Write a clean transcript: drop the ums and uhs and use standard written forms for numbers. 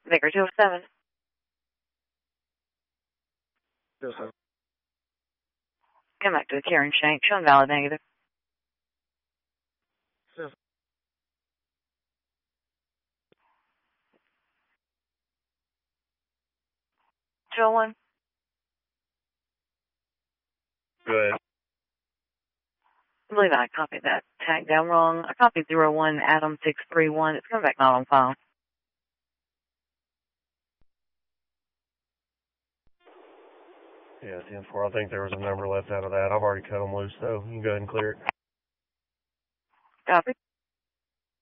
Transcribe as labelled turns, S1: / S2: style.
S1: Vicar 207.
S2: 207.
S1: Come back to the Karen Shank. Showing valid negative. 201.
S2: Go ahead.
S1: I believe I copied that tag down wrong. I copied 01 Adam 631. It's coming back not on file.
S2: Yeah, 10-4. I think there was a number left out of that. I've already cut them loose, so you can go ahead and clear it.
S1: Copy.